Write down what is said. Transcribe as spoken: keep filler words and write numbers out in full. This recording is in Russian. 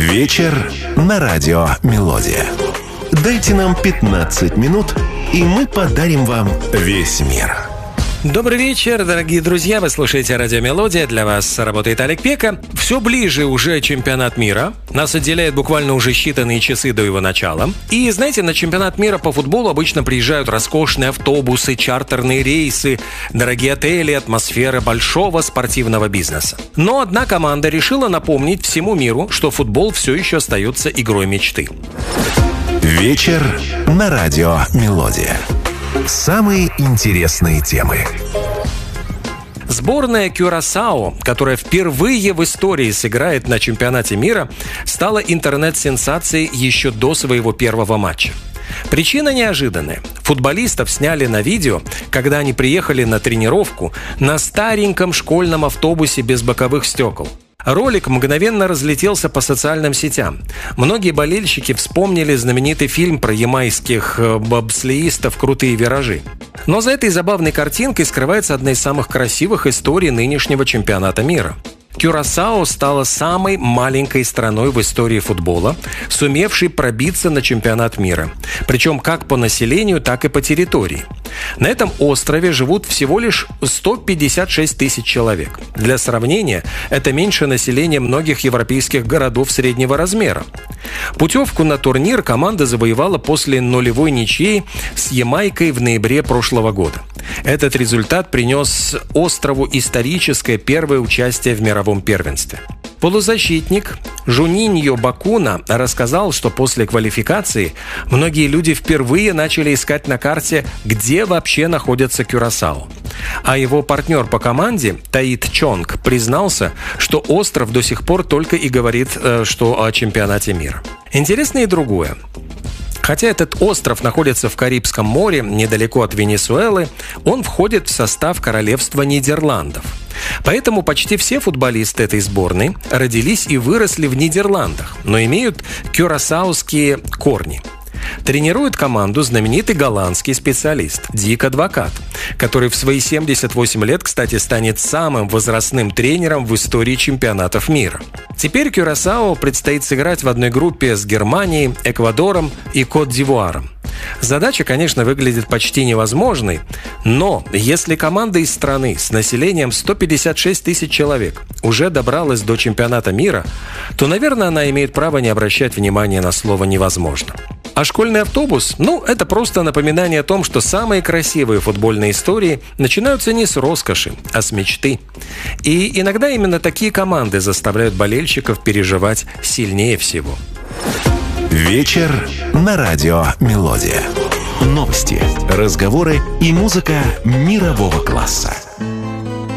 Вечер на радио «Мелодия». Дайте нам пятнадцать минут, и мы подарим вам весь мир. Добрый вечер, дорогие друзья. Вы слушаете радио «Мелодия». Для вас работает Олег Пека. Все ближе уже чемпионат мира. Нас отделяет буквально уже считанные часы до его начала. И, знаете, на чемпионат мира по футболу обычно приезжают роскошные автобусы, чартерные рейсы, дорогие отели, атмосфера большого спортивного бизнеса. Но одна команда решила напомнить всему миру, что футбол все еще остается игрой мечты. Вечер на радио «Мелодия». Самые интересные темы. Сборная Кюрасао, которая впервые в истории сыграет на чемпионате мира, стала интернет-сенсацией еще до своего первого матча. Причина неожиданная. Футболистов сняли на видео, когда они приехали на тренировку на стареньком школьном автобусе без боковых стекол. Ролик мгновенно разлетелся по социальным сетям. Многие болельщики вспомнили знаменитый фильм про ямайских бобслеистов «Крутые виражи». Но за этой забавной картинкой скрывается одна из самых красивых историй нынешнего чемпионата мира. Кюрасао стала самой маленькой страной в истории футбола, сумевшей пробиться на чемпионат мира. Причем как по населению, так и по территории. На этом острове живут всего лишь сто пятьдесят шесть тысяч человек. Для сравнения, это меньше населения многих европейских городов среднего размера. Путевку на турнир команда завоевала после нулевой ничьей с Ямайкой в ноябре прошлого года. Этот результат принес острову историческое первое участие в мировом первенстве. Полузащитник Жуниньо Бакуна рассказал, что после квалификации многие люди впервые начали искать на карте, где вообще находится Кюрасао. А его партнер по команде Таит Чонг признался, что остров до сих пор только и говорит, что о чемпионате мира. Интересно и другое. Хотя этот остров находится в Карибском море, недалеко от Венесуэлы, он входит в состав королевства Нидерландов. Поэтому почти все футболисты этой сборной родились и выросли в Нидерландах, но имеют кюрасауские корни. Тренирует команду знаменитый голландский специалист Дик Адвокат, который в свои семьдесят восемь лет, кстати, станет самым возрастным тренером в истории чемпионатов мира. Теперь Кюрасао предстоит сыграть в одной группе с Германией, Эквадором и Кот-д'Ивуаром. Задача, конечно, выглядит почти невозможной, но если команда из страны с населением сто пятьдесят шесть тысяч человек уже добралась до чемпионата мира, то, наверное, она имеет право не обращать внимания на слово «невозможно». А школьный автобус, ну, это просто напоминание о том, что самые красивые футбольные истории начинаются не с роскоши, а с мечты. И иногда именно такие команды заставляют болельщиков переживать сильнее всего. Вечер на радио «Мелодия». Новости, разговоры и музыка мирового класса.